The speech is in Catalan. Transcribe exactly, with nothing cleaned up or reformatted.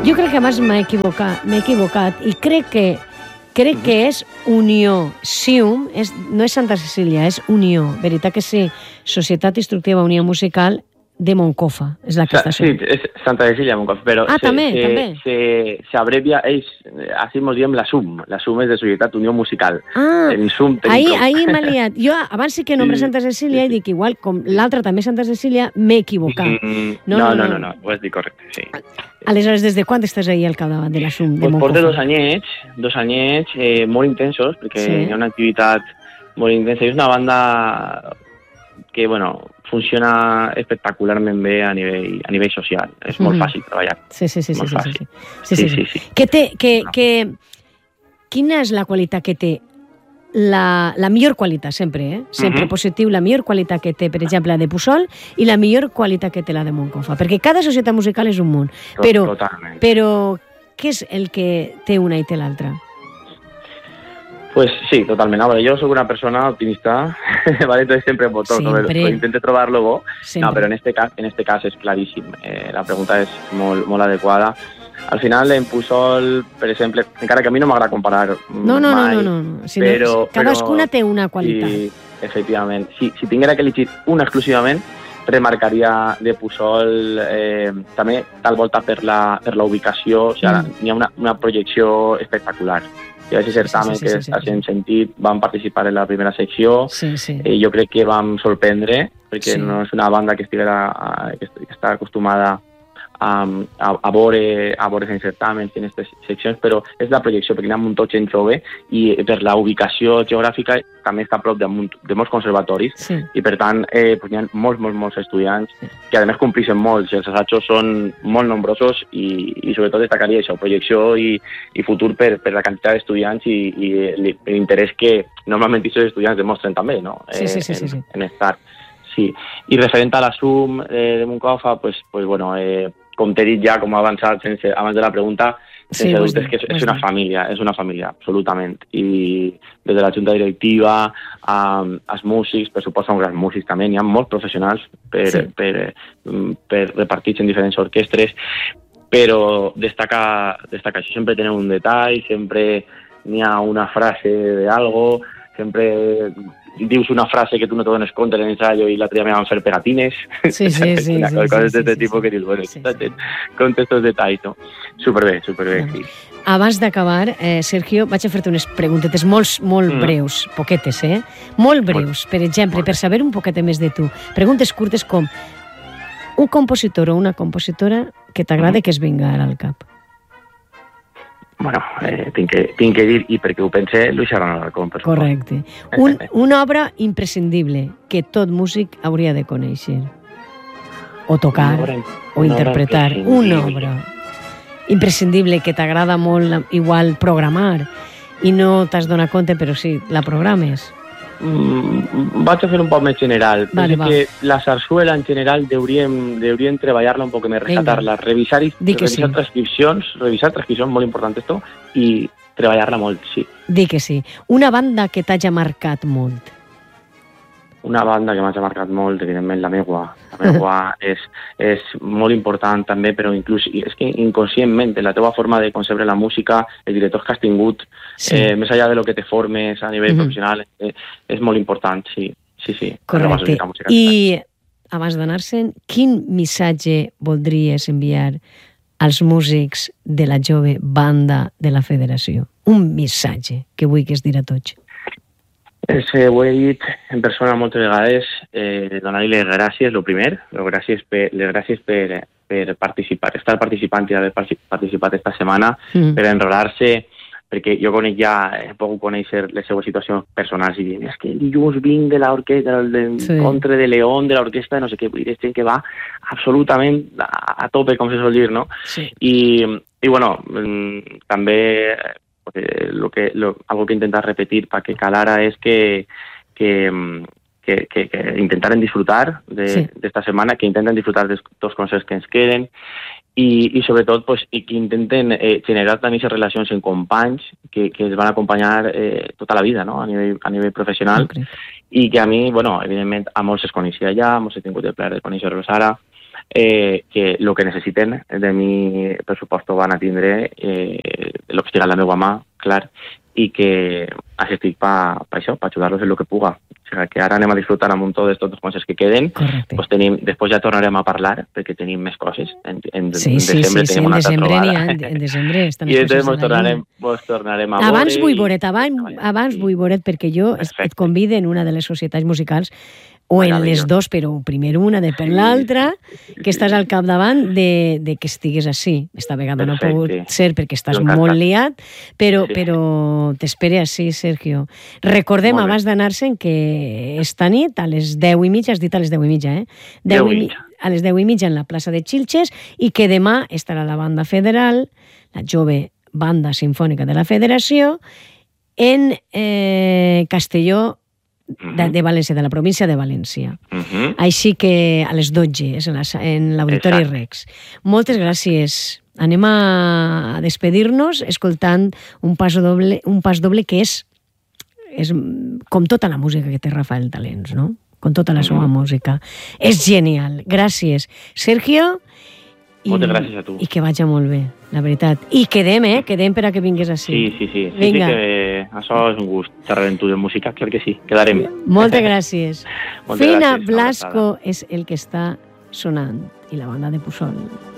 Jo crec que abans m'he equivocat, m'he equivocat i crec que crec que és Unió. SIUM és, no és Santa Cecília, és Unió. Veritat que sí. Societat Instructiva Unió Musical de Moncofa, és la que Sa- està Sí, sent. és Santa Cecília de Moncofa, però Ah, se, també, se, també. se, se abrevia, ells, així mos diem la SUM, la SUM és de Societat Unió Musical. Ah, En SUM tenim ahir, prou. ahir m'ha liat. Jo abans sí que nombre Sí, Santa Cecília sí, i sí. dic igual, com l'altra també Santa Cecília, m'he equivocat. Mm, No, no, no, no, no. no, no, ho has dit correcte, sí. Aleshores, des de quan estàs ahir al capdavant de la SUM de Pues porto dos Moncofa? anyets, dos anyets eh, molt intensos, perquè Sí. hi ha una activitat molt intensa. És una banda que, bueno, funciona espectacularment bé a nivell, a nivell social. És molt Mhm. fàcil treballar. Sí, sí, sí. sí, Molt sí, sí, fàcil. sí. Sí, sí, Sí, sí. sí, sí. Que té, que, que, quina és la qualitat que té? La, la millor qualitat, sempre, eh? Sempre Mhm. positiu, la millor qualitat que té, per exemple, la de Puçol i la millor qualitat que té la de Moncofa. Perquè cada societat musical és un món. To- Però, Totalment. però què és el que té una i té l'altra? Pues sí, totalment. A veure, jo soc una persona optimista, ¿vale? Entonces sempre por todo, Sempre. pero intento trobar-lo bo. Sempre. No, però en este cas, en este cas és claríssim. Eh, la pregunta és molt, molt adequada. Al final, en Puçol, per exemple, encara que a mi no m'agrada comparar No, no, mai, no, no, no. Si però- no cadascuna però- té una qualitat. Sí, efectivament. Si, si tinguera que elegir una exclusivament, remarcaria de Puçol eh, també tal volta per la, per la ubicació, o sigui, Mm. n'hi ha una, una projecció espectacular. I a Sí, aquest sí, certamen sí, sí, que sí, sí, està sí. sent sentit, vam participar en la primera secció, Sí, sí. eh, jo crec que vam sorprendre, perquè Sí. no és una banda que estiguera a, que, est- que està acostumada a, a, a veure a veure en certamens i en aquestes seccions, però és la projecció, perquè n'hi ha un munt de gent jove i per la ubicació geogràfica també està a prop de, munt, de molts conservatoris Sí. i per tant eh, pues, hi ha molts, molts, molts estudiants Sí. que a més complixen molt, els assajos són molt nombrosos i, i sobretot destacaria això, projecció i, i futur per, per la quantitat d'estudiants i, i l'interès que normalment aquests estudiants demostren també, no? Sí, sí, sí, sí, en, sí. en estar. Sí. I referent a la SUM eh, de Moncofa, pues, pues, bueno, eh, com t'he dit ja, com ha avançat sense, abans de la pregunta, Sí, sense ho has dubtes dit, que és, ho has és una dit. família, és una família, absolutament. I des de la junta directiva, a, als músics, per suposo, grans músics també, n'hi ha molts professionals per, Sí. per, eh, per repartits en diferents orquestres, però destaca, destaca això. Sempre tenen un detall, sempre n'hi ha una frase de algo, sempre dius una frase que tu no te dones compte en l'ensayo i l'altre dia me van fer pegatines. Sí, sí, sí, Una sí, cosa, sí, coses sí, d'aquest sí, tipus sí. que dius, bueno, Sí, sí, sí. compte estos detalls, no? Superbé, superbé, No. sí. Abans d'acabar, eh, Sergio, vaig a fer-te unes preguntetes molt, molt Mm. breus, poquetes, eh? Molt breus, per exemple, molt bé. per saber un poquet més de tu. Preguntes curtes com un compositor o una compositora que t'agrada Mhm. que es vinga ara al cap. Bueno, eh, tinc, que, tinc que dir, i perquè ho pensé, Luis Arana Alarcón, per suposo. Correcte. Un, una obra imprescindible que tot músic hauria de conèixer. O tocar, Una obra- o una obra interpretar. Una imprescindible. obra imprescindible que t'agrada molt igual programar i no t'has donat compte, però sí, la programes. Mm, vaig a fer un poc més general. Vale, Penso va. que la sarsuela en general deuríem, deuríem treballar-la un poc més, rescatar-la, revisar, i, Di que revisar sí. transcripcions, revisar transcripcions, molt important esto, i treballar-la molt, sí. Di que sí. Una banda que t'hagi marcat molt. Una banda que m'ha marcat molt, evidentment, la meua. La meua és, és molt important també, però inclús és que inconscientment, en la teva forma de concebre la música, els directors que has tingut, Sí. eh, més allà de lo que te formes a nivell Mhm. professional, eh, és molt important, sí. Sí, sí. La Correcte. societat musical. I abans d'anar-se'n, quin missatge voldries enviar als músics de la jove banda de la Federació? Un missatge que vulguis dir a tots. Eh, ho he dit en persona moltes vegades, eh, donar-li les gràcies, el primer, les gràcies per, les gràcies per, per participar, estar participant i haver participat esta setmana, Mm. per enrolar-se, perquè jo conec ja, he pogut conèixer les seues situacions personals i dir, és que dilluns vinc de l'orquestra, del Sí. contre de León, de l'orquestra, no sé què, vull dir, és gent que va absolutament a, a tope, com se sol dir, no? Sí. I, i bueno, mm, també eh, lo que, lo, algo que intentar repetir para que calara es que, que, mm, que, que, que intentaren disfrutar d'esta Sí. de, setmana, que intenten disfrutar dels dos concerts que ens queden i, i sobretot pues, i que intenten eh, generar també aquestes relacions amb companys que, que es van acompanyar eh, tota la vida, no? a, nivell, a nivell professional, Concret. i que a mi, bueno, evidentment, a molts es coneixia ja, a molts he tingut el plaer de conèixer-los ara, eh, que el que necessiten de mi pressupost van a tindre, eh, el que estigui a la meva mà, clar, i que així estic per pa això, per ajudar-los en el que puga. O sigui que ara anem a disfrutar amb un tot de totes les coses que queden. Pues tenim, després ja tornarem a parlar, perquè tenim més coses. En, en, sí, en sí, desembre sí, tenim sí, una altra trobada. En, en desembre estan I les coses després tornarem, pues, tornarem a abans veure. vull veure't, abans, abans vull veure't, perquè jo Perfecte. Et convido en una de les societats musicals o en les dos, però primer una, després l'altra, que estàs al capdavant de, de que estigues així. Esta vegada no ha pogut ser perquè estàs molt liat, però, sí. però t'espere així, Sergio. Recordem, abans d'anar-se'n, que esta nit, a les deu i mitja, has dit a les deu i mitja, eh? deu i mitja. A les deu i mitja en la plaça de Xilxes, i que demà estarà la banda federal, la jove banda sinfònica de la Federació, en eh, Castelló, De, de València, de la província de València. Uh-huh. Així que a les dotze és en l'Auditori Rex. Moltes gràcies. Anem a despedir-nos escoltant un pas doble, un pas doble que és, és com tota la música que té Rafael Talents, no? Com tota la seva uh-huh. música. És genial. Gràcies, Sergio. I, Moltes gràcies a tu. I que vagi molt bé, la veritat. I quedem, eh? Quedem per a que vinguis així. Sí, sí, sí. sí, sí que això és un gust. Xerrar amb tu de música, clar que sí. Quedarem. Moltes gràcies. Moltes Fina gràcies. Blasco és el que està sonant. I la banda de Pusol.